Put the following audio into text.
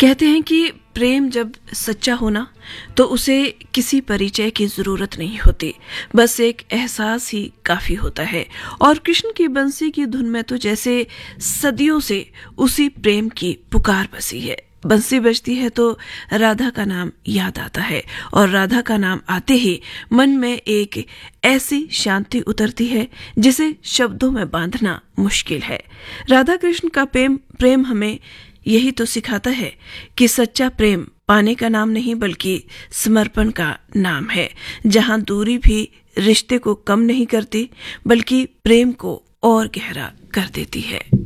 कहते हैं कि प्रेम जब सच्चा हो ना तो उसे किसी परिचय की जरूरत नहीं होती, बस एक एहसास ही काफी होता है। और कृष्ण की बंसी की धुन में तो जैसे सदियों से उसी प्रेम की पुकार बसी है। बंसी बजती है तो राधा का नाम याद आता है, और राधा का नाम आते ही मन में एक ऐसी शांति उतरती है जिसे शब्दों में बांधना मुश्किल है। राधा कृष्ण का प्रेम हमें यही तो सिखाता है कि सच्चा प्रेम पाने का नाम नहीं बल्कि समर्पण का नाम है, जहां दूरी भी रिश्ते को कम नहीं करती बल्कि प्रेम को और गहरा कर देती है।